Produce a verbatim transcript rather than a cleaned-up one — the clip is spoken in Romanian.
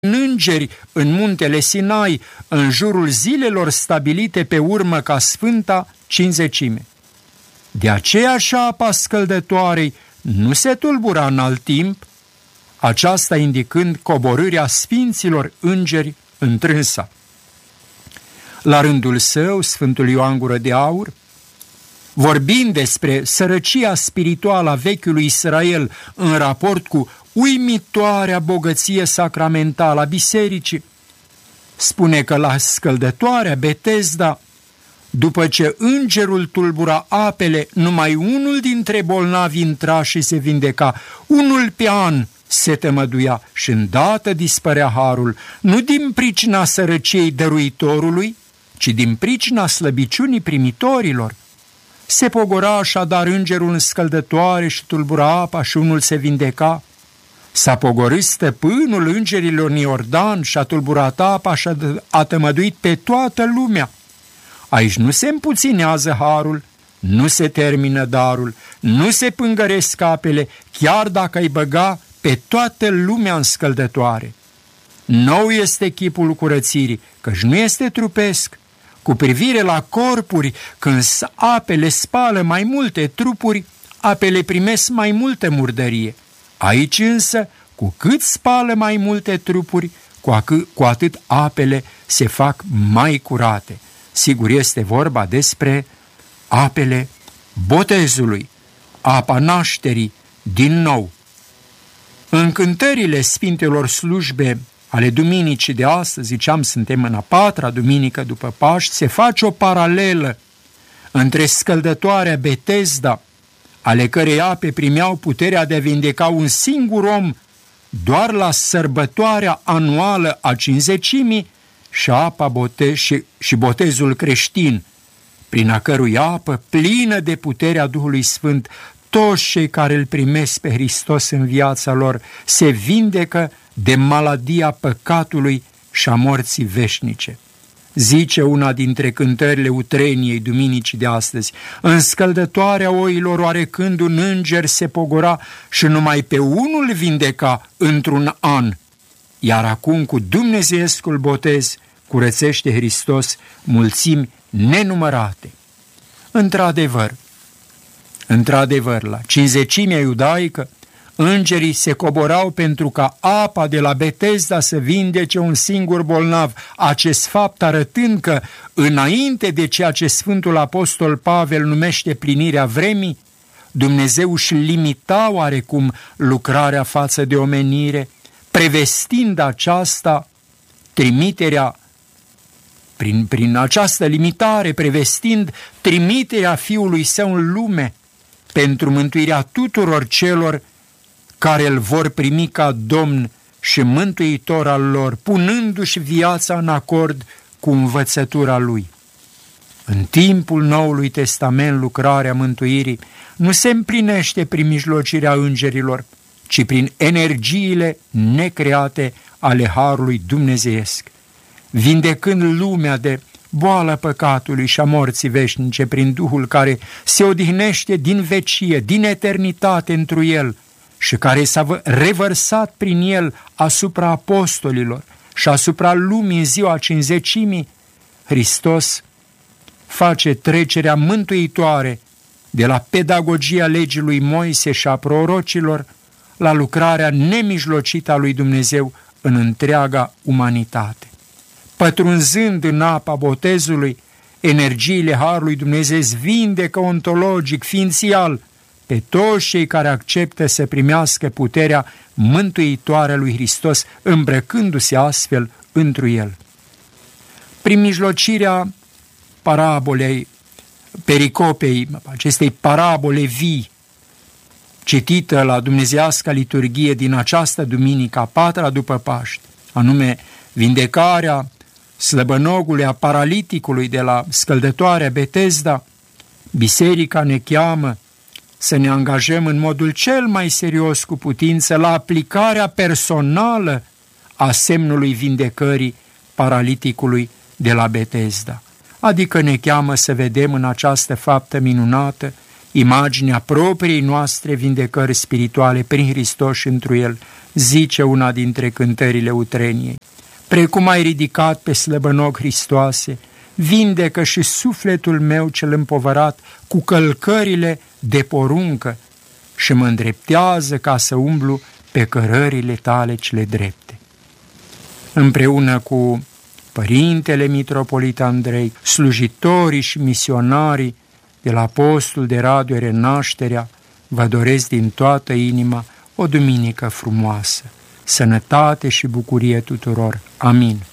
îngeri în muntele Sinai, în jurul zilelor stabilite pe urmă ca Sfânta Cincizecime. De aceea și apa scăldătoarei nu se tulbura în alt timp, aceasta indicând coborârea sfinților îngeri întrânsa. La rândul său, Sfântul Ioan Gură de Aur, vorbind despre sărăcia spirituală a vechiului Israel în raport cu uimitoarea bogăție sacramentală a bisericii, spune că la scăldătoarea Betesda, după ce îngerul tulbura apele, numai unul dintre bolnavi intra și se vindeca, unul pe an se tămăduia și îndată dispărea harul, nu din pricina sărăciei dăruitorului, ci din pricina slăbiciunii primitorilor. Se pogora așadar îngerul în scăldătoare și tulbura apa și unul se vindeca. S-a pogorât stăpânul îngerilor în Iordan și a tulburat apa și a tămăduit pe toată lumea. Aici nu se împuținează harul, nu se termină darul, nu se pângăresc apele, chiar dacă îi băga pe toată lumea în scăldătoare. Nou este chipul curățirii, căci nu este trupesc. Cu privire la corpuri, când apele spală mai multe trupuri, apele primesc mai multă murdărie. Aici însă, cu cât spală mai multe trupuri, cu, ac- cu atât apele se fac mai curate. Sigur, este vorba despre apele botezului, apa nașterii din nou. În cântările Sfintelor Slujbe ale duminicii de astăzi, ziceam, suntem în a patra duminică după Paști, se face o paralelă între scăldătoarea Betesda, ale cărei ape primeau puterea de a vindeca un singur om doar la sărbătoarea anuală a Cincizecimii, și apa botez și, și botezul creștin, prin a cărui apă, plină de puterea Duhului Sfânt, toți cei care îl primesc pe Hristos în viața lor se vindecă de maladia păcatului și a morții veșnice. Zice una dintre cântările utreniei duminicii de astăzi: în scăldătoarea oilor oarecând un înger se pogora și numai pe unul vindeca într-un an, iar acum cu dumnezeiescul botez curățește Hristos mulțimi nenumărate. Într-adevăr, într-adevăr, la Cincizecimea iudaică, îngerii se coborau pentru ca apa de la Betesda să vindece un singur bolnav, acest fapt arătând că, înainte de ceea ce Sfântul Apostol Pavel numește plinirea vremii, Dumnezeu își limita oarecum lucrarea față de omenire, prevestind aceasta trimiterea, prin, prin această limitare, prevestind trimiterea Fiului Său în lume pentru mântuirea tuturor celor care îl vor primi ca Domn și Mântuitor al lor, punându-și viața în acord cu învățătura Lui. În timpul Noului Testament, lucrarea mântuirii nu se împlinește prin mijlocirea îngerilor, ci prin energiile necreate ale Harului Dumnezeiesc, vindecând lumea de boala păcatului și a morții veșnice prin Duhul care se odihnește din vecie, din eternitate întru El și care s-a revărsat prin El asupra apostolilor și asupra lumii în ziua Cincizecimii. Hristos face trecerea mântuitoare de la pedagogia legii lui Moise și a prorocilor la lucrarea nemijlocită a lui Dumnezeu în întreaga umanitate. Pătrunzând în apa botezului, energiile Harului Dumnezeu vindecă ontologic, ființial, pe toți cei care acceptă să primească puterea mântuitoare a lui Hristos, îmbrăcându-se astfel întru El. Prin mijlocirea parabolei, pericopei, acestei parabole vii, citită la dumnezeiasca liturghie din această duminică a patra după Paști, anume vindecarea slăbănogului, a paraliticului de la scăldătoarea Betesda, biserica ne cheamă să ne angajăm în modul cel mai serios cu putință la aplicarea personală a semnului vindecării paraliticului de la Betesda. Adică ne cheamă să vedem în această faptă minunată imaginea propriei noastre vindecări spirituale prin Hristos și întru El, zice una dintre cântările utreniei. Precum ai ridicat pe slăbănoc, Hristoase, vindecă și sufletul meu cel împovărat cu călcările de poruncă și mă îndreptează ca să umblu pe cărările tale cele drepte. Împreună cu Părintele Mitropolit Andrei, slujitorii și misionarii de la postul de radio Renașterea, vă doresc din toată inima o duminică frumoasă, sănătate și bucurie tuturor. Amin.